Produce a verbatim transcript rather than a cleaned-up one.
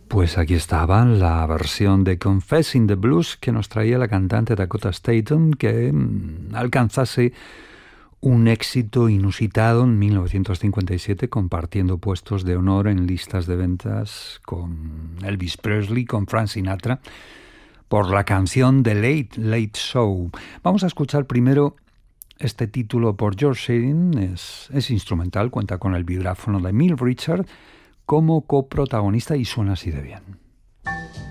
Pues aquí estaba la versión de Confessing the Blues que nos traía la cantante Dakota Staton, que mm, alcanzase un éxito inusitado en mil novecientos cincuenta y siete, compartiendo puestos de honor en listas de ventas con Elvis Presley, con Frank Sinatra, por la canción The Late Late Show. Vamos a escuchar primero este título por George Shearing, es, es instrumental, cuenta con el vibráfono de Mill Richard como coprotagonista y suena así de bien.